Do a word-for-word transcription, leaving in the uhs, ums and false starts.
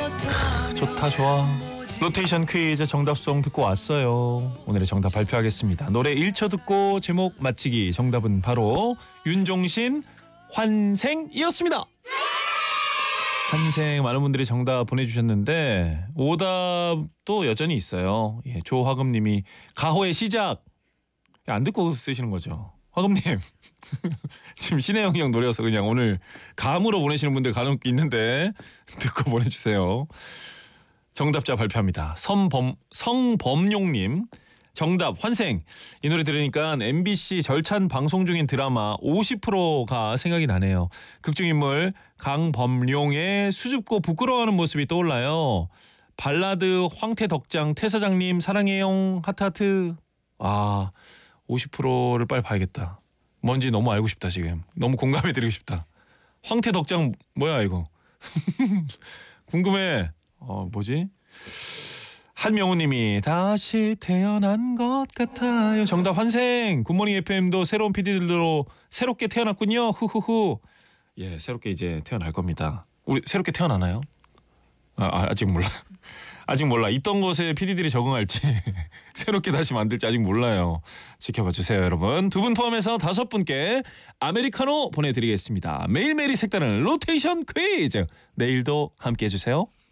좋다 좋아. 로테이션 퀴즈 정답송 듣고 왔어요. 오늘의 정답 발표하겠습니다. 노래 일 초 듣고 제목 맞히기. 정답은 바로 윤종신 환생이었습니다. 환생 많은 분들이 정답 보내주셨는데 오답도 여전히 있어요. 예, 조화금님이 가호의 시작. 안 듣고 쓰시는 거죠. 화금님 지금 신혜영 형 노래여서 그냥 오늘 감으로 보내시는 분들 간혹 있는데 듣고 보내주세요. 정답자 발표합니다. 성범, 성범용님 정답 환생. 이 노래 들으니까 엠비씨 절찬 방송 중인 드라마 오십 퍼센트가 생각이 나네요. 극중인물 강범룡의 수줍고 부끄러워하는 모습이 떠올라요. 발라드 황태덕장 태사장님 사랑해요 하트하트. 아 오십 퍼센트를 빨리 봐야겠다. 뭔지 너무 알고 싶다 지금. 너무 공감해드리고 싶다. 황태덕장 뭐야 이거. 궁금해. 어 뭐지? 한명우님이 다시 태어난 것 같아요. 정답 환생. 굿모닝 에프엠도 새로운 피디들로 새롭게 태어났군요. 후후후. 예, 새롭게 이제 태어날 겁니다. 우리 새롭게 태어나나요? 아, 아 아직 몰라. 아직 몰라. 있던 곳에 피디들이 적응할지 새롭게 다시 만들지 아직 몰라요. 지켜봐 주세요, 여러분. 두 분 포함해서 다섯 분께 아메리카노 보내드리겠습니다. 매일매일이 색다른 로테이션 퀴즈. 내일도 함께해 주세요.